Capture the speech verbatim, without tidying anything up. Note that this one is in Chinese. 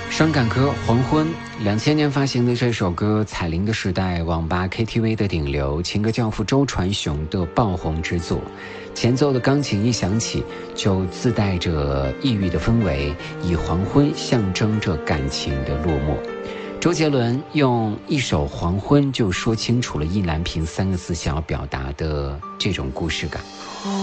伤感歌《黄昏》，两千年发行的这首歌，彩铃的时代，网吧 K T V 的顶流，情歌教父周传雄的爆红之作。前奏的钢琴一响起，就自带着异域的氛围，以黄昏象征着感情的落寞。周杰伦用一首《黄昏》就说清楚了意难平三个字想要表达的这种故事感。